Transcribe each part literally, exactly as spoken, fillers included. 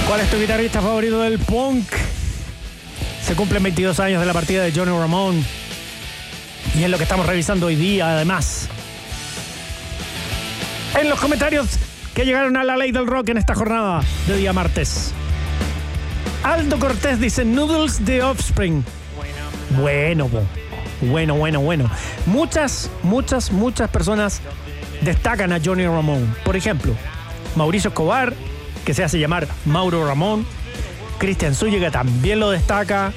¿Cuál es tu guitarrista favorito del punk? Se cumplen veintidós años de la partida de Johnny Ramone. Y es lo que estamos revisando hoy día, además. En los comentarios que llegaron a la ley del rock en esta jornada de día martes. Aldo Cortés dice Noodles de Offspring. Bueno, bueno, bueno, bueno. Muchas, muchas, muchas personas destacan a Johnny Ramone. Por ejemplo, Mauricio Escobar, que se hace llamar Mauro Ramón. Cristian Zúñiga también lo destaca.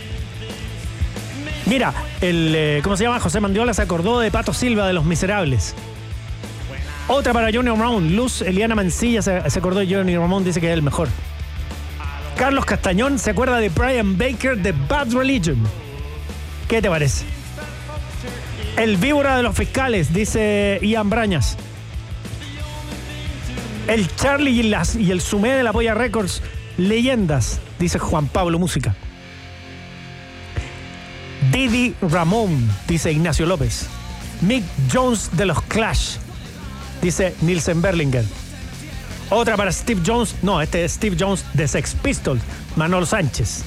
Mira, el, eh, ¿cómo se llama? José Mandiola se acordó de Pato Silva de Los Miserables. Otra para Johnny Ramone. Luz Eliana Mancilla se, se acordó de Johnny Ramone, dice que es el mejor. Carlos Castañón se acuerda de Brian Baker de Bad Religion. ¿Qué te parece? El víbora de los fiscales, dice Ian Brañas. El Charlie y, las, y el Sumé de la Polla Records, leyendas, dice Juan Pablo Música. Didi Ramón, dice Ignacio López. Mick Jones de los Clash, dice Nielsen Berlinger. Otra para Steve Jones, no, este es Steve Jones de Sex Pistols, Manolo Sánchez.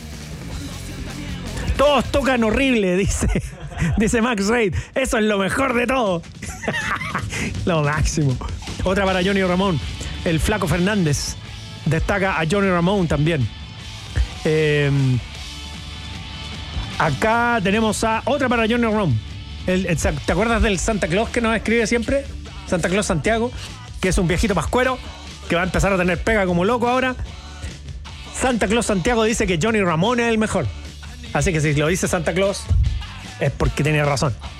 Todos tocan horrible, dice, dice Max Reid. Eso es lo mejor de todo. Lo máximo. Otra para Johnny Ramone. El Flaco Fernández destaca a Johnny Ramone también. Eh, acá tenemos a otra para Johnny Ramone. El, el, ¿te acuerdas del Santa Claus que nos escribe siempre? Santa Claus Santiago, que es un viejito pascuero que va a empezar a tener pega como loco ahora. Santa Claus Santiago dice que Johnny Ramone es el mejor. Así que si lo dice Santa Claus es porque tiene razón.